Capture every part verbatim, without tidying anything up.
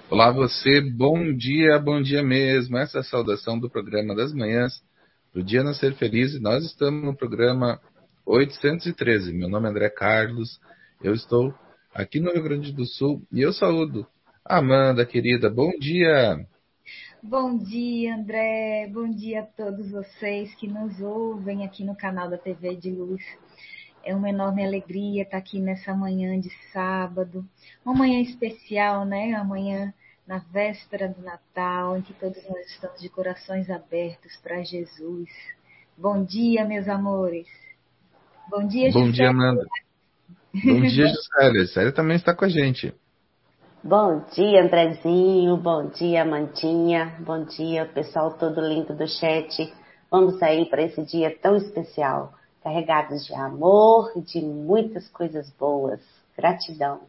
Olá você, bom dia, bom dia mesmo. Essa é a saudação do programa das manhãs, do Dia Nascer Feliz. E nós estamos no programa oitocentos e treze. Meu nome é André Carlos, eu estou aqui no Rio Grande do Sul e eu saúdo a Amanda, querida, bom dia. Bom dia, André. Bom dia a todos vocês que nos ouvem aqui no canal da T V de Luz. É uma enorme alegria estar aqui nessa manhã de sábado. Uma manhã especial, né? Amanhã, na véspera do Natal, em que todos nós estamos de corações abertos para Jesus. Bom dia, meus amores. Bom dia, Bom dia, José. Amanda. Bom dia, Juscelia. Juscelia também está com a gente. Bom dia, Andrezinho. Bom dia, Amandinha. Bom dia, pessoal todo lindo do chat. Vamos aí para esse dia tão especial, carregados de amor e de muitas coisas boas. Gratidão.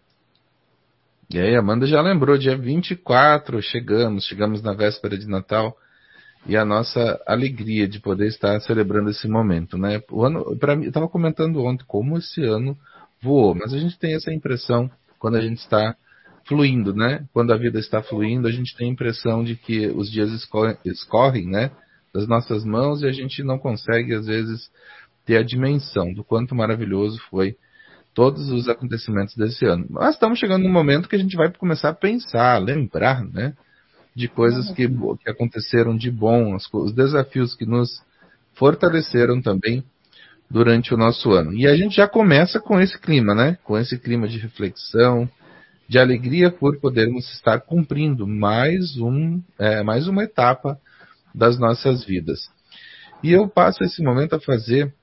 E aí, Amanda já lembrou, dia vinte e quatro, chegamos, chegamos na véspera de Natal. E a nossa alegria de poder estar celebrando esse momento, né? O ano, para mim, eu estava comentando ontem como esse ano voou, mas a gente tem essa impressão quando a gente está fluindo, né? Quando a vida está fluindo, a gente tem a impressão de que os dias escorrem, escorrem, né? Das nossas mãos e a gente não consegue, às vezes, ter a dimensão do quanto maravilhoso foi todos os acontecimentos desse ano. Mas estamos chegando num momento que a gente vai começar a pensar, lembrar, né? De coisas que, que aconteceram de bom, os, os desafios que nos fortaleceram também durante o nosso ano. E a gente já começa com esse clima, né? Com esse clima de reflexão, de alegria por podermos estar cumprindo mais, um, é, mais uma etapa das nossas vidas. E eu passo esse momento a fazer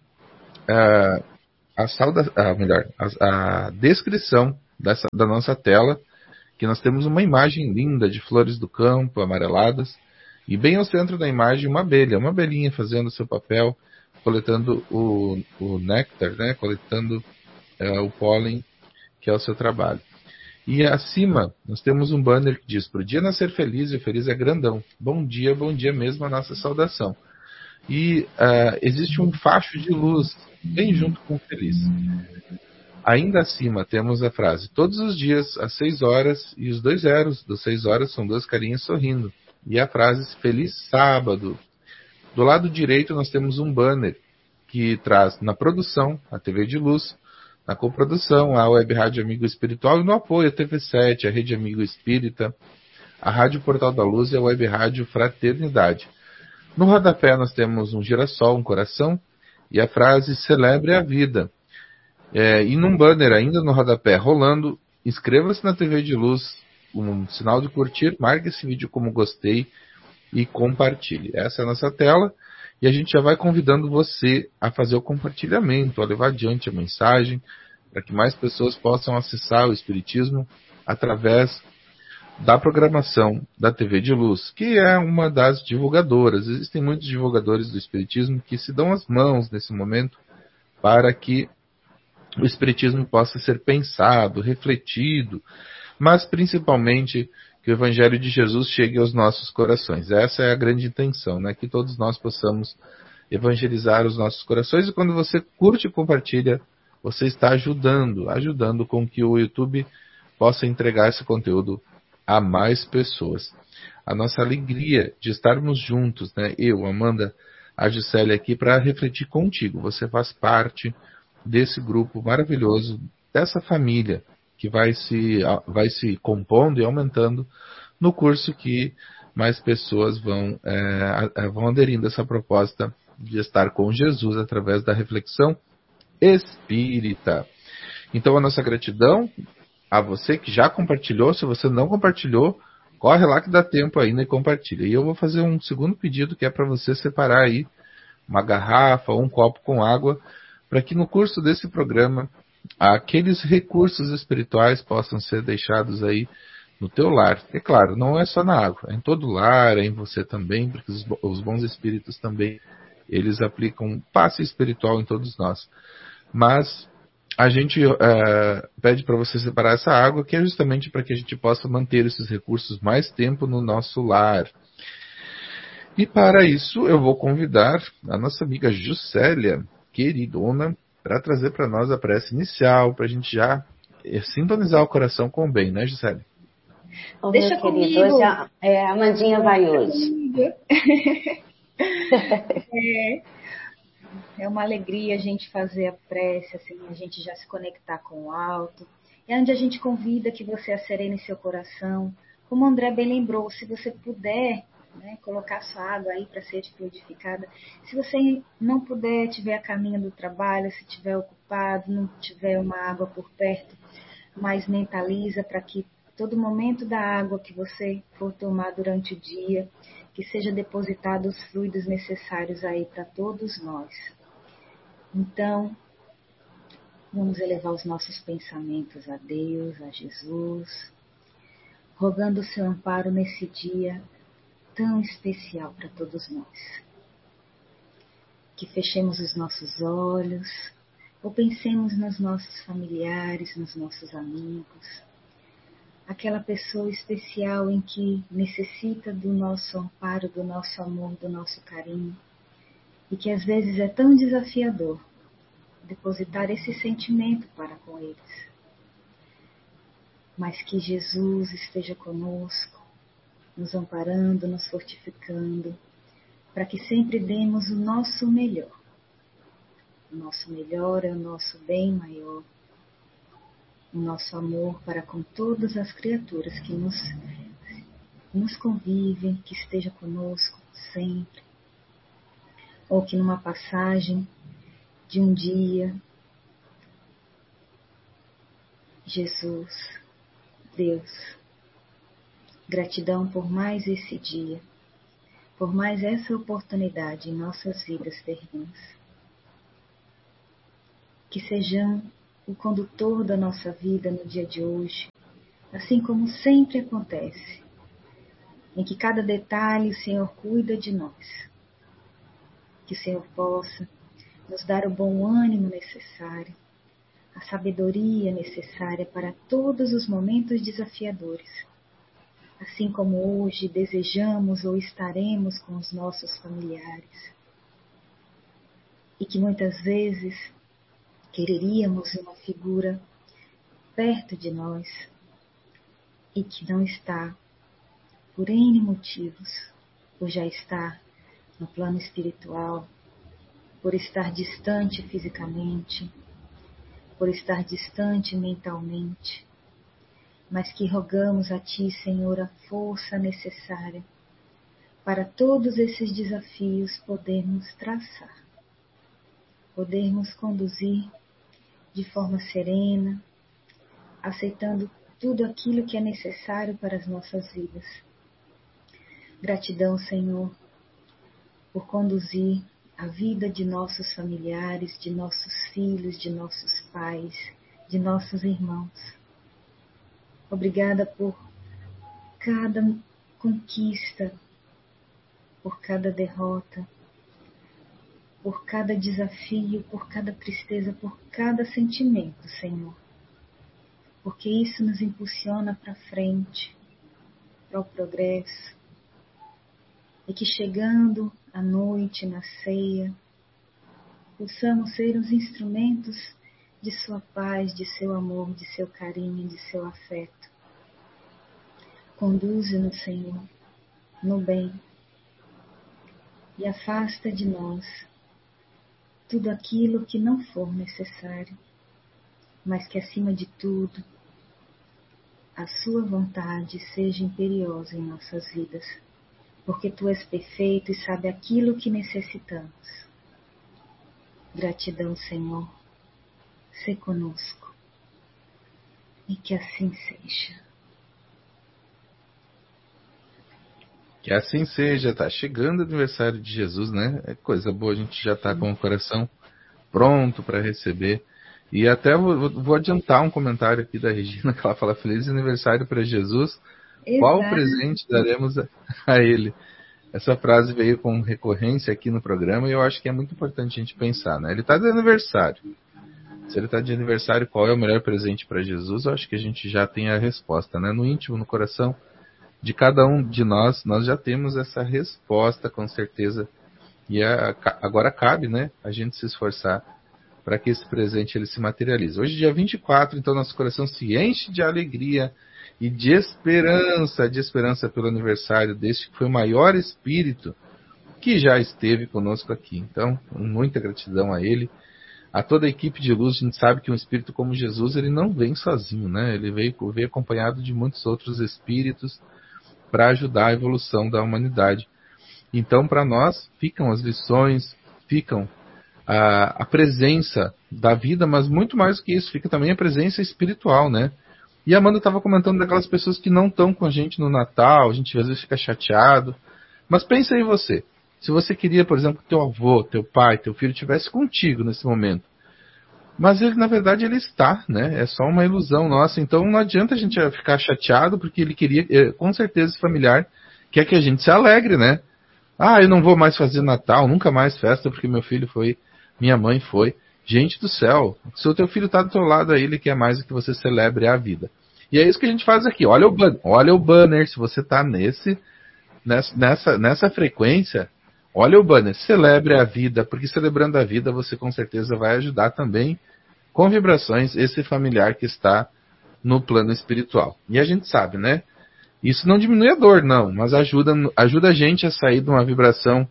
uh, a, sauda, a, melhor, a, a descrição dessa, da nossa tela, que nós temos uma imagem linda de flores do campo, amareladas, e bem ao centro da imagem uma abelha, uma abelhinha fazendo seu papel, coletando o, o néctar, né, coletando é, o pólen, que é o seu trabalho. E acima nós temos um banner que diz, para o dia nascer feliz, e o feliz é grandão. Bom dia, bom dia mesmo a nossa saudação. E uh, existe um facho de luz bem junto com o feliz. Ainda acima temos a frase, todos os dias, às seis horas, e os dois zeros das seis horas são duas carinhas sorrindo. E a frase, feliz sábado. Do lado direito nós temos um banner que traz na produção, a T V de Luz, na coprodução, a Web Rádio Amigo Espiritual e no apoio a T V sete, a Rede Amigo Espírita, a Rádio Portal da Luz e a Web Rádio Fraternidade. No rodapé nós temos um girassol, um coração, e a frase, celebre a vida. É, e num banner ainda no rodapé rolando, inscreva-se na T V de Luz, um sinal de curtir, marque esse vídeo como gostei e compartilhe. Essa é a nossa tela e a gente já vai convidando você a fazer o compartilhamento, a levar adiante a mensagem, para que mais pessoas possam acessar o Espiritismo através da programação da T V de Luz, que é uma das divulgadoras. Existem muitos divulgadores do Espiritismo que se dão as mãos nesse momento para que o Espiritismo possa ser pensado, refletido, mas principalmente que o Evangelho de Jesus chegue aos nossos corações. Essa é a grande intenção, né? Que todos nós possamos evangelizar os nossos corações, e quando você curte e compartilha, você está ajudando, ajudando com que o YouTube possa entregar esse conteúdo a mais pessoas. A nossa alegria de estarmos juntos, né? Eu, Amanda, a Juscelia aqui para refletir contigo. Você faz parte desse grupo maravilhoso, dessa família que vai se, vai se compondo e aumentando no curso que mais pessoas vão, é, vão aderindo a essa proposta de estar com Jesus através da reflexão espírita. Então a nossa gratidão a você que já compartilhou. Se você não compartilhou, corre lá que dá tempo ainda e compartilha. E eu vou fazer um segundo pedido, que é para você separar aí uma garrafa ou um copo com água, para que no curso desse programa aqueles recursos espirituais possam ser deixados aí no teu lar. É claro, não é só na água, é em todo lar, é em você também, porque os, os bons espíritos também, eles aplicam passe espiritual em todos nós. Mas a gente uh, pede para você separar essa água, que é justamente para que a gente possa manter esses recursos mais tempo no nosso lar. E para isso eu vou convidar a nossa amiga Juscelia, queridona, para trazer para nós a prece inicial, para a gente já sintonizar o coração com o bem, né, Juscelia? Oh, Deixa meu comigo. querido, hoje a, é, a Amandinha vai hoje. é, é uma alegria a gente fazer a prece, assim, a gente já se conectar com o alto. É onde a gente convida que você acerene seu coração. Como o André bem lembrou, se você puder, né, colocar sua água aí para ser fluidificada. Se você não puder, estiver a caminho do trabalho, se estiver ocupado, não tiver uma água por perto, mas mentaliza para que todo momento da água que você for tomar durante o dia, que seja depositado os fluidos necessários aí para todos nós. Então, vamos elevar os nossos pensamentos a Deus, a Jesus, rogando o seu amparo nesse dia tão especial para todos nós. Que fechemos os nossos olhos, ou pensemos nos nossos familiares, nos nossos amigos, aquela pessoa especial em que necessita do nosso amparo, do nosso amor, do nosso carinho, e que às vezes é tão desafiador depositar esse sentimento para com eles. Mas que Jesus esteja conosco, nos amparando, nos fortificando, para que sempre demos o nosso melhor. O nosso melhor é o nosso bem maior, o nosso amor para com todas as criaturas que nos, nos convivem, que esteja conosco sempre, ou que numa passagem de um dia, Jesus, Deus, gratidão por mais esse dia, por mais essa oportunidade em nossas vidas terrenas. Que sejam o condutor da nossa vida no dia de hoje, assim como sempre acontece, em que cada detalhe o Senhor cuida de nós. Que o Senhor possa nos dar o bom ânimo necessário, a sabedoria necessária para todos os momentos desafiadores, assim como hoje desejamos ou estaremos com os nossos familiares. E que muitas vezes quereríamos uma figura perto de nós e que não está, por N motivos, por já estar no plano espiritual, por estar distante fisicamente, por estar distante mentalmente, mas que rogamos a Ti, Senhor, a força necessária para todos esses desafios podermos traçar, podermos conduzir de forma serena, aceitando tudo aquilo que é necessário para as nossas vidas. Gratidão, Senhor, por conduzir a vida de nossos familiares, de nossos filhos, de nossos pais, de nossos irmãos. Obrigada por cada conquista, por cada derrota, por cada desafio, por cada tristeza, por cada sentimento, Senhor. Porque isso nos impulsiona para frente, para o progresso. E que chegando à noite, na ceia, possamos ser os instrumentos de sua paz, de seu amor, de seu carinho, de seu afeto. Conduze-nos, Senhor, no bem e afasta de nós tudo aquilo que não for necessário, mas que acima de tudo a sua vontade seja imperiosa em nossas vidas, porque Tu és perfeito e sabe aquilo que necessitamos. Gratidão, Senhor, sê conosco e que assim seja. Que assim seja, tá chegando o aniversário de Jesus, né? É coisa boa, a gente já tá com o coração pronto para receber. E até vou, vou adiantar um comentário aqui da Regina, que ela fala: feliz aniversário para Jesus, Exato. Qual presente daremos a, a ele? Essa frase veio com recorrência aqui no programa e eu acho que é muito importante a gente pensar, né? Ele está de aniversário. Se ele está de aniversário, qual é o melhor presente para Jesus? Eu acho que a gente já tem a resposta, né? No íntimo, no coração de cada um de nós, nós já temos essa resposta com certeza. E a, agora cabe, né, a gente se esforçar para que esse presente ele se materialize. Hoje, dia vinte e quatro, então nosso coração se enche de alegria e de esperança, de esperança pelo aniversário deste que foi o maior espírito que já esteve conosco aqui. Então, muita gratidão a ele, a toda a equipe de luz. A gente sabe que um espírito como Jesus, ele não vem sozinho, né? Ele veio, veio acompanhado de muitos outros espíritos para ajudar a evolução da humanidade. Então, para nós, ficam as lições, ficam a, a presença da vida, mas muito mais do que isso, fica também a presença espiritual, né? E a Amanda estava comentando daquelas pessoas que não estão com a gente no Natal, a gente às vezes fica chateado. Mas pensa em você. Se você queria, por exemplo, que teu avô, teu pai, teu filho estivesse contigo nesse momento. Mas ele, na verdade, ele está, né? É só uma ilusão nossa. Então não adianta a gente ficar chateado, porque ele queria, com certeza, esse familiar quer que a gente se alegre, né? Ah, eu não vou mais fazer Natal, nunca mais festa, porque meu filho foi, minha mãe foi. Gente do céu, se o teu filho está do teu lado aí, ele quer mais do que você celebre a vida. E é isso que a gente faz aqui. Olha o banner, olha o banner, se você está nesse, nessa, nessa frequência, olha o banner, celebre a vida, porque celebrando a vida você com certeza vai ajudar também com vibrações esse familiar que está no plano espiritual. E a gente sabe, né? Isso não diminui a dor, não, mas ajuda, ajuda a gente a sair de uma vibração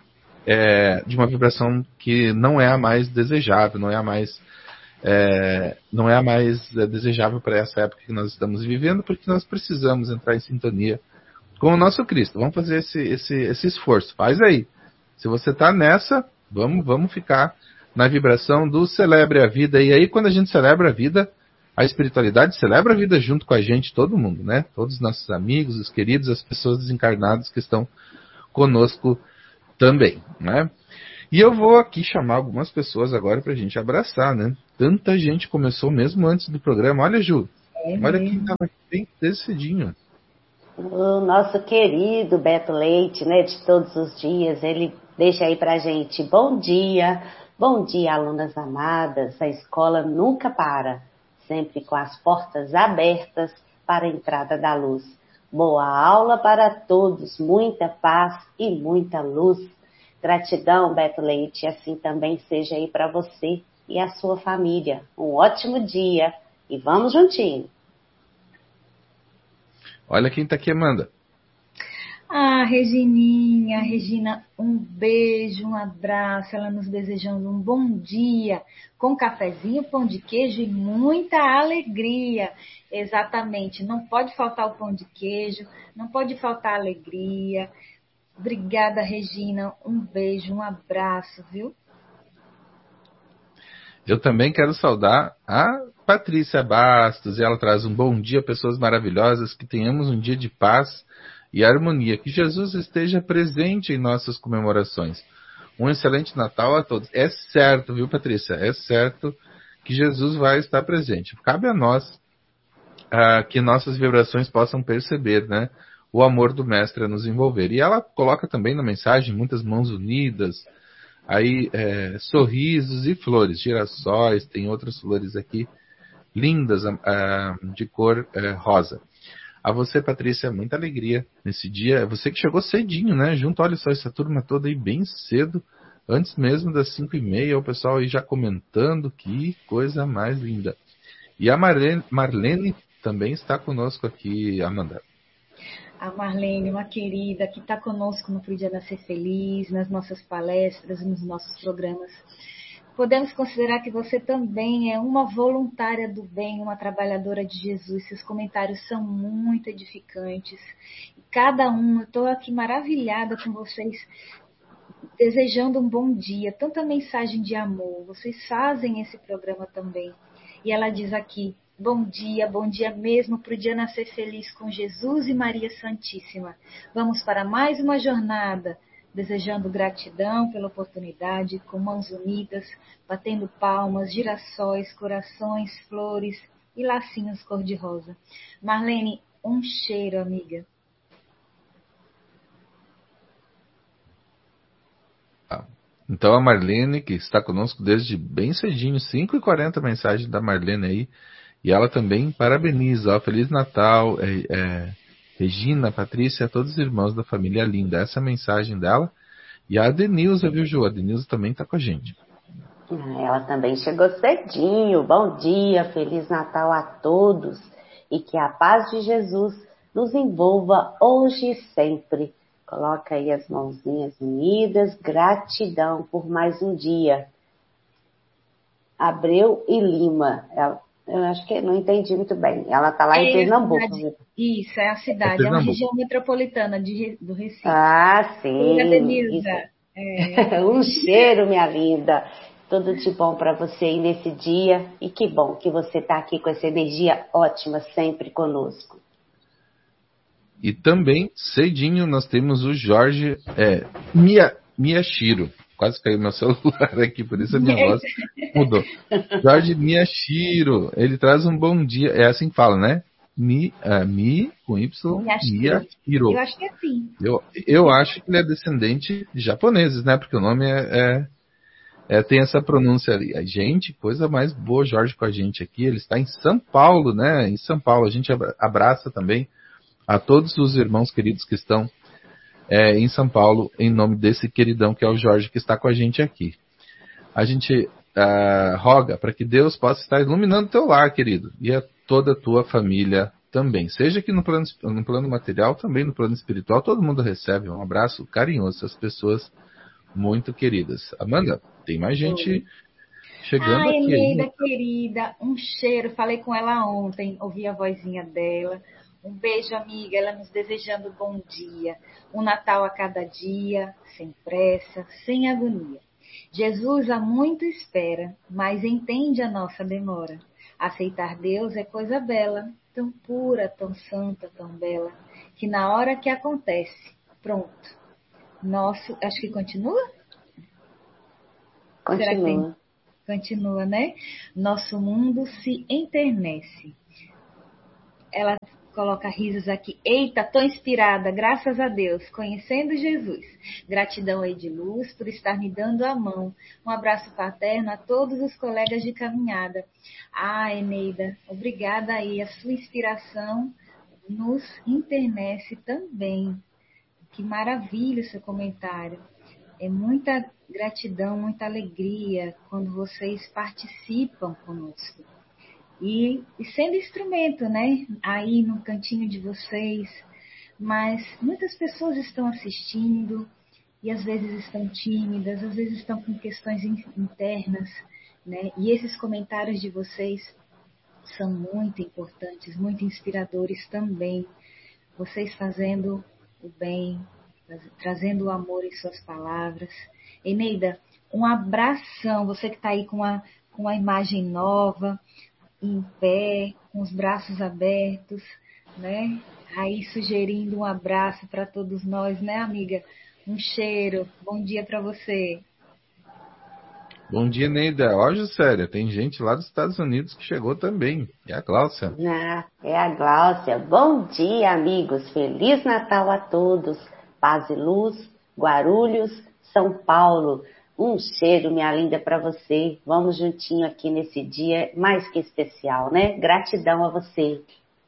é, de uma vibração que não é a mais desejável, não é a mais é, não é a mais é, desejável para essa época que nós estamos vivendo, porque nós precisamos entrar em sintonia com o nosso Cristo. Vamos fazer esse, esse, esse esforço. Faz aí. Se você está nessa, vamos, vamos ficar na vibração do celebre a vida. E aí, quando a gente celebra a vida, a espiritualidade celebra a vida junto com a gente, todo mundo, né? Todos os nossos amigos, os queridos, as pessoas desencarnadas que estão conosco também, né? E eu vou aqui chamar algumas pessoas agora para a gente abraçar, né? Tanta gente começou mesmo antes do programa. Olha, Ju, é olha quem estava aqui bem desde cedinho. O nosso querido Beto Leite, né, de todos os dias, ele deixa aí pra gente: bom dia, bom dia, alunas amadas, a escola nunca para, sempre com as portas abertas para a entrada da luz. Boa aula para todos, muita paz e muita luz. Gratidão, Beto Leite, e assim também seja aí para você e a sua família. Um ótimo dia e vamos juntinho. Olha quem tá aqui, Amanda. Ah, Regininha, Regina, um beijo, um abraço, ela nos desejando um bom dia, com cafezinho, pão de queijo e muita alegria. Exatamente, não pode faltar o pão de queijo, não pode faltar a alegria. Obrigada, Regina, um beijo, um abraço, viu? Eu também quero saudar a Patrícia Bastos, e ela traz um bom dia, pessoas maravilhosas, que tenhamos um dia de paz e harmonia, que Jesus esteja presente em nossas comemorações. Um excelente Natal a todos. É certo, viu, Patrícia? É certo que Jesus vai estar presente. Cabe a nós ah, que nossas vibrações possam perceber, né, o amor do Mestre a nos envolver. E ela coloca também na mensagem muitas mãos unidas, aí é, sorrisos e flores, girassóis, tem outras flores aqui, lindas, ah, de cor é, rosa. A você, Patrícia, muita alegria nesse dia. Você que chegou cedinho, né? Junto, olha só, essa turma toda aí bem cedo, antes mesmo das cinco e meia, o pessoal aí já comentando, que coisa mais linda. E a Marlene, Marlene também está conosco aqui, Amanda. A Marlene, uma querida, que está conosco no Podia Nascer Feliz, nas nossas palestras, nos nossos programas. Podemos considerar que você também é uma voluntária do bem, uma trabalhadora de Jesus. Seus comentários são muito edificantes. Cada um, eu estou aqui maravilhada com vocês, desejando um bom dia. Tanta mensagem de amor. Vocês fazem esse programa também. E ela diz aqui: bom dia, bom dia mesmo para o dia nascer feliz com Jesus e Maria Santíssima. Vamos para mais uma jornada. Desejando gratidão pela oportunidade, com mãos unidas, batendo palmas, girassóis, corações, flores e lacinhos cor-de-rosa. Marlene, um cheiro, amiga. Então a Marlene, que está conosco desde bem cedinho, cinco e quarenta mensagem da Marlene aí, e ela também parabeniza, ó, Feliz Natal, é, é, Regina, Patrícia, todos os irmãos da família linda. Essa é a mensagem dela. E a Denilza, viu, Ju? A Denilza também está com a gente. Ela também chegou cedinho. Bom dia, Feliz Natal a todos. e que a paz de Jesus nos envolva hoje e sempre. Coloca aí as mãozinhas unidas, gratidão por mais um dia. Abreu e Lima, ela, eu acho que não entendi muito bem, ela está lá É em Pernambuco. cidade, isso, é a cidade, É é uma região metropolitana de, do Recife. Ah, sim. Denilza. É. Um cheiro, minha linda. Tudo de bom para você aí nesse dia. E que bom que você está aqui com essa energia ótima sempre conosco. E também, cedinho, nós temos o Jorge é, Mia, Miyashiro. Quase caiu meu celular aqui, por isso a minha voz mudou. Jorge Miyashiro, ele traz um bom dia. É assim que fala, né? Mi, uh, Mi com Y, Miyashiro. Eu acho que é assim. Eu, eu acho que ele é descendente de japoneses, né? Porque o nome é, é, é, tem essa pronúncia ali. A gente, coisa mais boa, Jorge com a gente aqui. Ele está em São Paulo, né? Em São Paulo. A gente abraça também a todos os irmãos queridos que estão é, em São Paulo, em nome desse queridão que é o Jorge, que está com a gente aqui. A gente uh, roga para que Deus possa estar iluminando teu lar, querido, e a toda a tua família também. Seja aqui no plano, no plano material, também no plano espiritual, todo mundo recebe um abraço carinhoso dessas pessoas muito queridas. Amanda, tem mais gente Oi. chegando Ai, aqui. Eneida, Aí. querida, um cheiro. Falei com ela ontem, ouvi a vozinha dela. Um beijo, amiga, ela nos desejando bom dia, um Natal a cada dia, sem pressa, sem agonia. Jesus há muito espera, mas entende a nossa demora. Aceitar Deus é coisa bela, tão pura, tão santa, tão bela, que na hora que acontece, pronto. Nosso, acho que continua? Continua. Será que tem? Continua, né? Nosso mundo se enternece. Ela coloca risos aqui. Eita, tô inspirada, graças a Deus, conhecendo Jesus. Gratidão, Ediluz, por estar me dando a mão. Um abraço paterno a todos os colegas de caminhada. Ah, Eneida, obrigada aí. A sua inspiração nos internece também. Que maravilha o seu comentário. É muita gratidão, muita alegria quando vocês participam conosco. E, e sendo instrumento, né? Aí no cantinho de vocês. Mas muitas pessoas estão assistindo e às vezes estão tímidas, às vezes estão com questões internas, né? E esses comentários de vocês são muito importantes, muito inspiradores também. Vocês fazendo o bem, trazendo o amor em suas palavras. Eneida, um abração. Você que está aí com a, com a imagem nova, em pé, com os braços abertos, né? Aí sugerindo um abraço para todos nós, né, amiga? Um cheiro. Bom dia para você. Bom dia, Neida. Ó, Juscelia, tem gente lá dos Estados Unidos que chegou também. É a Gláucia. Ah, é a Gláucia. Bom dia, amigos. Feliz Natal a todos. Paz e luz, Guarulhos, São Paulo. Um cheiro, minha linda, para você. Vamos juntinho aqui nesse dia mais que especial, né? Gratidão a você.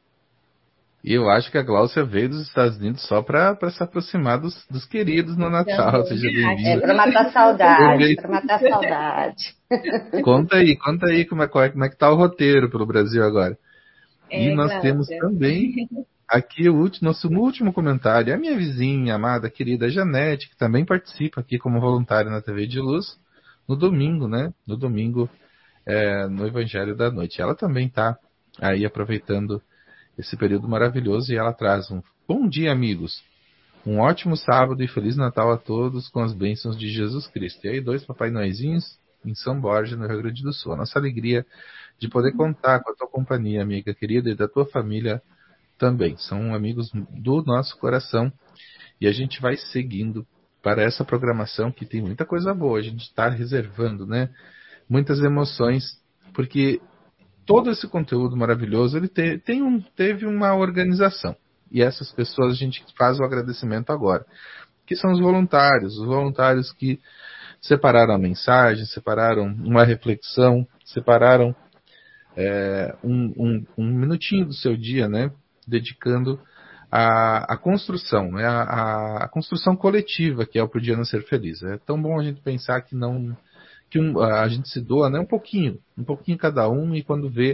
E eu acho que a Gláucia veio dos Estados Unidos só para se aproximar dos, dos queridos no Natal. Seja bem-vinda. É para matar saudade, para matar saudade. Conta aí, conta aí como é, como é que tá o roteiro pelo Brasil agora. É, e nós Gláucia. Temos também aqui o último, nosso último comentário. A minha vizinha, amada, querida Janete, que também participa aqui como voluntária na T V de Luz, no domingo, né? No domingo, é, no Evangelho da Noite. Ela também está aí aproveitando esse período maravilhoso e ela traz um bom dia, amigos. Um ótimo sábado e Feliz Natal a todos com as bênçãos de Jesus Cristo. E aí, dois Papai Noezinhos em São Borja, no Rio Grande do Sul. A nossa alegria de poder contar com a tua companhia, amiga querida, e da tua família também. São amigos do nosso coração. E a gente vai seguindo para essa programação que tem muita coisa boa. A gente está reservando, né? Muitas emoções, porque todo esse conteúdo maravilhoso ele te, tem um, teve uma organização. E essas pessoas a gente faz o agradecimento agora. Que são os voluntários. Os voluntários que separaram a mensagem, separaram uma reflexão, separaram é, um, um, um minutinho do seu dia, né? Dedicando a, a construção, né? a, a, a construção coletiva que é o Pro Dia Não Ser Feliz. É tão bom a gente pensar que não... que um, a gente se doa, né, um pouquinho, um pouquinho cada um, e quando vê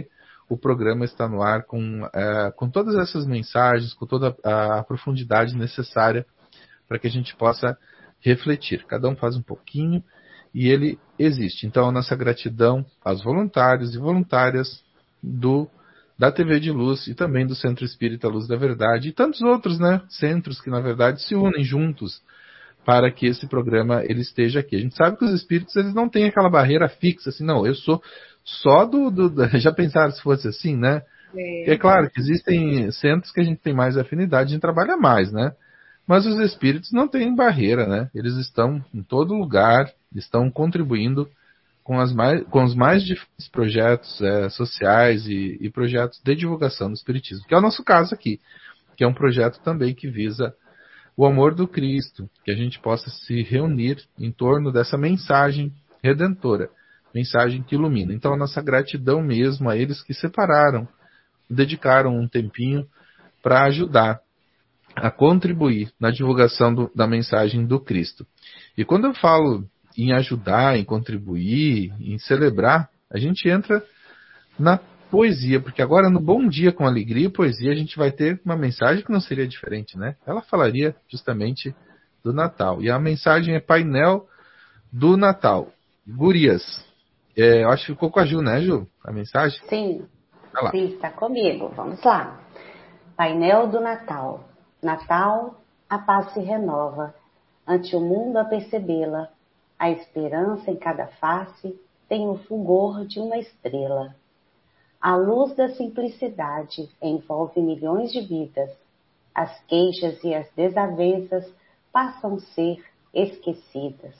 o programa está no ar com, é, com todas essas mensagens, com toda a, a profundidade necessária para que a gente possa refletir. Cada um faz um pouquinho e ele existe. Então, a nossa gratidão aos voluntários e voluntárias do, da T V de Luz e também do Centro Espírita Luz da Verdade e tantos outros, né, centros que, na verdade, se unem juntos para que esse programa ele esteja aqui. A gente sabe que os espíritos eles não têm aquela barreira fixa, assim, não, eu sou só do... do, do já pensaram se fosse assim, né? É. É claro que existem centros que a gente tem mais afinidade, a gente trabalha mais, né? Mas os espíritos não têm barreira, né? Eles estão em todo lugar, estão contribuindo com, as mais, com os mais diferentes projetos é, sociais e, e projetos de divulgação do espiritismo, que é o nosso caso aqui, que é um projeto também que visa o amor do Cristo, que a gente possa se reunir em torno dessa mensagem redentora, mensagem que ilumina. Então, a nossa gratidão mesmo a eles que separaram, dedicaram um tempinho para ajudar, a contribuir na divulgação do, da mensagem do Cristo. E quando eu falo em ajudar, em contribuir, em celebrar, a gente entra na poesia, porque agora no Bom Dia com Alegria e Poesia a gente vai ter uma mensagem que não seria diferente, né? Ela falaria justamente do Natal. E a mensagem é painel do Natal. Gurias. É, eu acho que ficou com a Ju, né, Ju? A mensagem? Sim. Sim, está comigo. Vamos lá. Painel do Natal. Natal, a paz se renova. Ante o mundo a percebê-la. A esperança em cada face tem o fulgor de uma estrela. A luz da simplicidade envolve milhões de vidas. As queixas e as desavenças passam a ser esquecidas.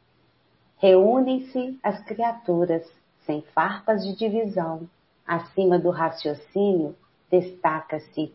Reúnem-se as criaturas, sem farpas de divisão. Acima do raciocínio, destaca-se